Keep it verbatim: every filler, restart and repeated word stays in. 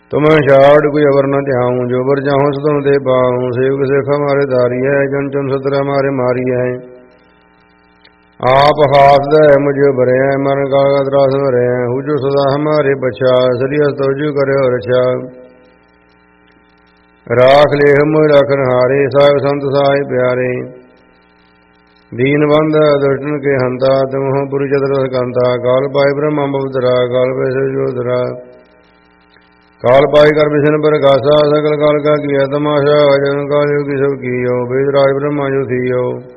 तुम्हें छाड़ कोई अवर न ध्याऊं, जो बर जाऊं सो तुम दे पाऊं। सेवक सिख हमारे दारी है, जन चुन सतर हमारे मारी है। आप हाथ दे मुझे भरे हैं, मरण काल का त्रास भरे हैं। हु जो सदा हमारे बचा, सरिया तोजु करे और रक्षा। राख ले हम राखन हारे, साहिब संत साहिब प्यारे। दीन बंद दुष्टन के हंता, तुम हो पुरी चतर कंता। काल पाए ब्रह्म बवतरा, काल पे जोधरा। काल पाई कर विष्ण पर घासा, सकल काल का किया तमाशा। जन काल की सब कियो, वेद राज ब्रह्मा जो थियो।